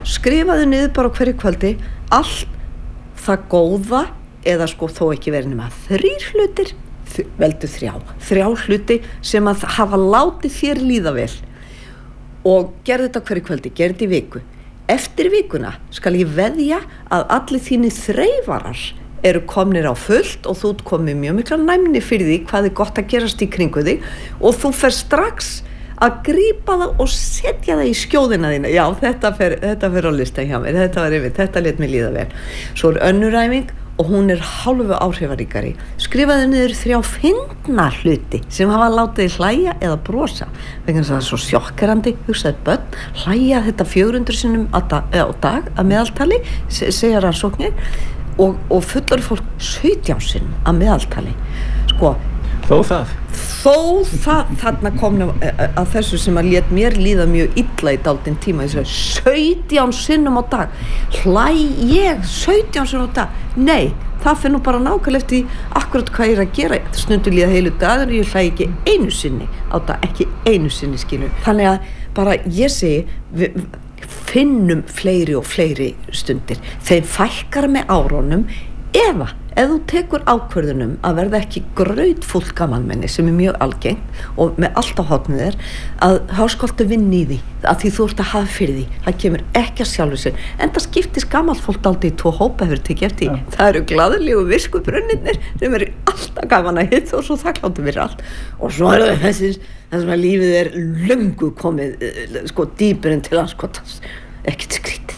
Skrifaðu niður bara á hverju kvöldi allt það góða, eða sko þó ekki verið nema 3 hlutir, veldu 3 hluti sem að hafa látið þér líða vel, og gerðu þetta hverju kvöldi, gerðu þetta í viku. Eftir vikuna skal ég veðja að allir þínir þreifarar eru komnir á fullt og þú komið mjög mikla næmni fyrir því hvað gott að gerast í kringu þig, og þú fer strax að grípa það og setja það í skjóðina þína. Já, þetta fer á lista hjá mér, þetta lét mér líða vel. Svo önnur æfing og hún hálfu áhrifaríkari. Skrifaðu niður 3 fyndna hluti sem hafa látið þig hlæja eða brosa, vegna þess að það svo sjokkerandi. Hugsaðu, börn hlæja þetta 400 sinnum á dag að meðaltali, segja rannsóknir, og fullorðið fólk 17 sinnum að meðaltali. Sko, þó það þarna kom að þessu sem að lét mér líða mjög illa í dálítinn tíma. Ég segi 17 sinnum á dag. Hlæ ég 17 sinnum á dag? Nei, það fyrir nú bara nákvæmlega eftir akkurat hvað ég að gera. Stundum líða heilu dagar og ég hlæ ekki einu sinni á dag, ekki einu sinni, skilur. Þannig að bara ég segi, við finnum fleiri og fleiri stundir. Þeim fækkar með árunum, ef þú tekur ákvörðunum að verða ekki grautfúll gamalmenni, sem mjög algengt og með allt á hotnið þér, að þá skaltu vinna í því, að því þú ert að hafa fyrir því. Það kemur ekki að sjálfu sér, en það skiptist gamalt fólk aldrei í 2 hópa, hefur tekið eftir. Ja. Það eru glaðlegu viskubrunnirnir sem eru alltaf gaman að hitta og svo þakkláttu fyrir allt, og svo það þess að lífið löngu komið sko dýpur en til anskotans, ekkert skrítið.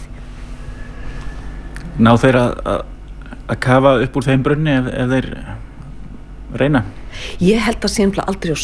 Ná þeir að kafa upp úr þeim brunni ef þeir reyna? Ég held að sé aldrei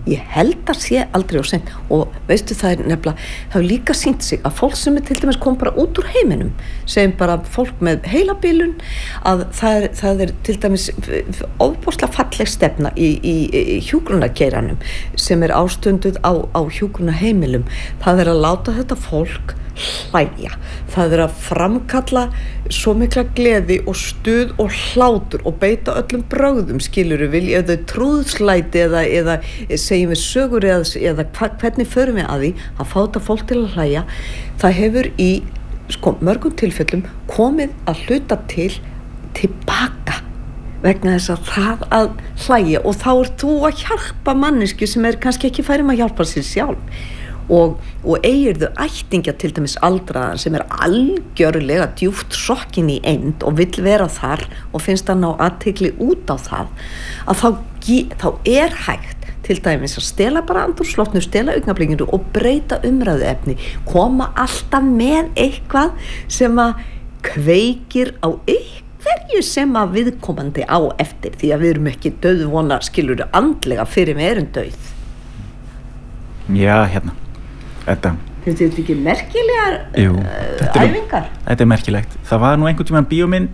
á seint. Og veistu, það nefnilega, það hefur líka sýnt sig að fólk sem til dæmis kom bara út úr heiminum, segjum bara fólk með heilabilun, að það til dæmis ofboðslega falleg stefna í hjúkrunargeiranum sem ástunduð á hjúkrunarheimilum. Það að láta þetta fólk hlæja, það að framkalla svo mikla gleði og stuð og hlátur og beita öllum brögðum, skilurðu, vilja þau trúðslæti eða segjum við sögur eða hvernig förum við að því að fá þetta fólk til að hlæja. Það hefur í mörgum tilfellum komið að hluta tilbaka vegna þess að það að hlæja, og þá þú að hjálpa mannesku sem kannski ekki færum að hjálpa sér sjálf. Og eigirðu ættingja til dæmis aldraðan sem algjörlega djúpt sokkin í eind og vill vera þar og finnst hann á athygli út á það, að þá hægt til dæmis að stela bara andrúmsloftinu, stela augnablikinu og breyta umræðuefni, koma alltaf með eitthvað sem að kveikir á einhverju sem að viðkomandi á eftir, því að við erum ekki dauðvona, skilurðu, andlega fyrir við erum dauð. Já, Þetta er ekki merkilegar æfingar? Þetta merkilegt. Það var nú einhvern tímann bíómynd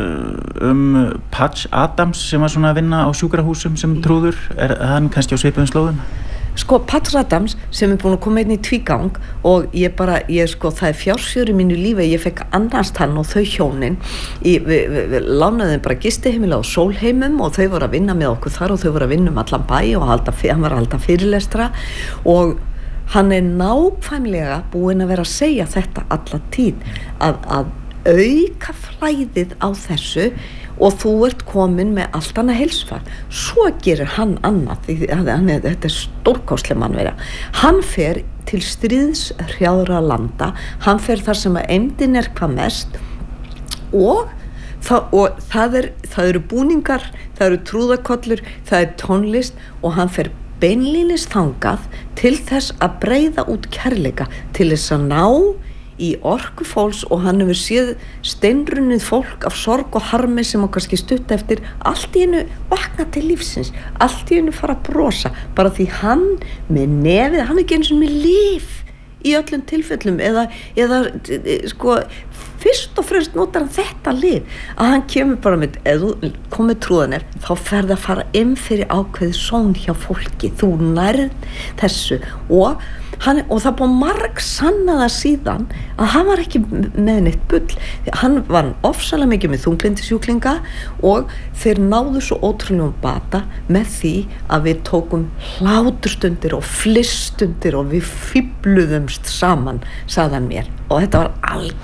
Patch Adams sem var svona að vinna á sjúkrahúsum sem trúður. Hann kannski á svipuðum slóðum? Sko, Patch Adams sem búin að koma inn í tvígang, og það fjársjóður í mínu lífi, ég fekk annast hann og þau hjónin, við lánaði þeim bara gistiheimili á Sólheimum og þau voru að vinna með okkur þar og þau voru að vinna allan bæ og hann var að halda fyrirlestra, og hann nákvæmlega búinn að vera að segja þetta alla tíð, að auka flæðið á þessu, og þú ert komin með allt annað heilsufar. Svo gerir hann annað, þetta stórkostleg mannverja. Hann fer til stríðshrjáðra landa, hann fer þar sem að eymdin hvað mest, og það eru búningar, það eru trúðakollur, það tónlist, og hann fer beinlínis þangað til þess að breiða út kærleika, til þess að ná í orku fólks, og hann hefur séð steinrunnið fólk af sorg og harmi sem kannski stutt eftir allt í einu vakna til lífsins, allt í einu fara að brosa, bara því hann með nefið, hann ekki eins og með líf í öllum tilfellum, eða fyrst og fremst notar hann þetta lið að hann kemur bara með, ef þú komið trúðanir þá ferð að fara inn fyrir ákveðið són hjá fólki, þú nærð þessu og það búið marg sanna það síðan að hann var ekki með neitt bull, hann var ofsalega mikið með þunglindisjúklinga og þeir náðu svo ótrúlega bata með því að við tókum hláturstundir og flistundir og við fíbluðumst saman, sagði hann mér, og þetta var